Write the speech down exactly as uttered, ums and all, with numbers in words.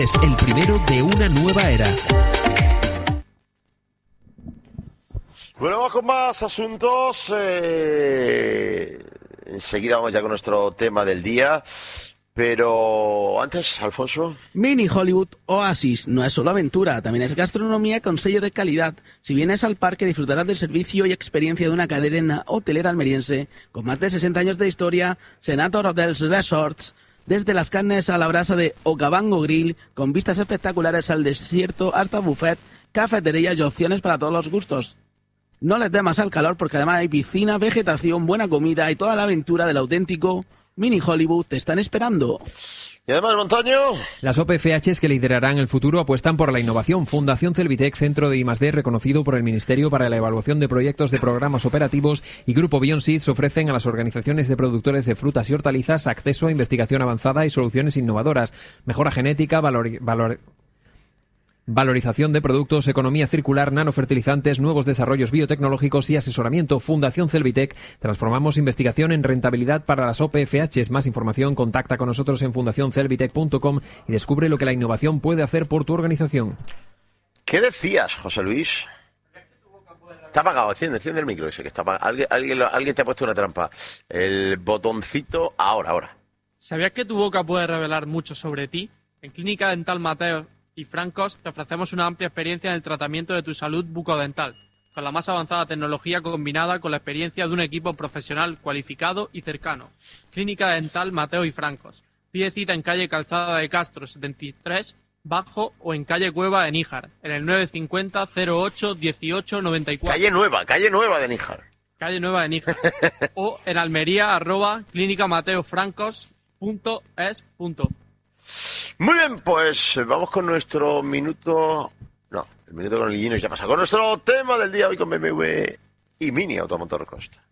Es el primero de una nueva era. Bueno, vamos con más asuntos. Eh, enseguida vamos ya con nuestro tema del día. Pero antes, Alfonso. Mini Hollywood Oasis no es solo aventura, también es gastronomía con sello de calidad. Si vienes al parque disfrutarás del servicio y experiencia de una cadena hotelera almeriense con más de sesenta años de historia, Senator Hotels Resorts, desde las carnes a la brasa de Okavango Grill, con vistas espectaculares al desierto hasta buffet, cafeterías y opciones para todos los gustos. No le temas al calor porque además hay piscina, vegetación, buena comida y toda la aventura del auténtico Mini Hollywood te están esperando. Y además, Montaño. Las O P F H que liderarán el futuro apuestan por la innovación. Fundación Celvitec, centro de I más D reconocido por el Ministerio para la evaluación de proyectos de programas operativos, y Grupo Beyond Seeds ofrecen a las organizaciones de productores de frutas y hortalizas acceso a investigación avanzada y soluciones innovadoras, mejora genética, valor, valor valorización de productos, economía circular, nanofertilizantes, nuevos desarrollos biotecnológicos y asesoramiento. Fundación Celvitec. Transformamos investigación en rentabilidad para las O P F H. Más información, contacta con nosotros en fundación celvitec punto com y descubre lo que la innovación puede hacer por tu organización. ¿Qué decías, José Luis? Está apagado, enciende, enciende el micro ese que está apagado. Alguien, alguien, alguien te ha puesto una trampa. El botoncito, ahora, ahora. ¿Sabías que tu boca puede revelar mucho sobre ti? En Clínica Dental Mateo y Francos te ofrecemos una amplia experiencia en el tratamiento de tu salud bucodental, con la más avanzada tecnología combinada con la experiencia de un equipo profesional cualificado y cercano. Clínica Dental Mateo y Francos. Pide cita en calle Calzada de Castro setenta y tres Bajo o en calle Cueva de Níjar, en el nueve cinco cero cero ocho dieciocho noventa y cuatro. Calle Nueva, calle Nueva de Níjar. Calle Nueva de Níjar. O en Almería, arroba clínica mateo francos punto es. Muy bien, pues vamos con nuestro minuto... No, el minuto con el Guinness ya pasa. Con nuestro tema del día hoy con B M W y Mini Automotor Costa.